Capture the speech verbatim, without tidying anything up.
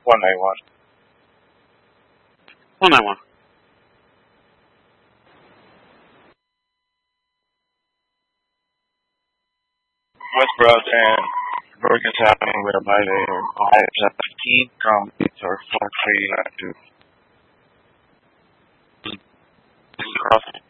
one nine one. one nine one. Westbrook and Bergen's happening whereby they are high seventeen from or four three two. Crossing.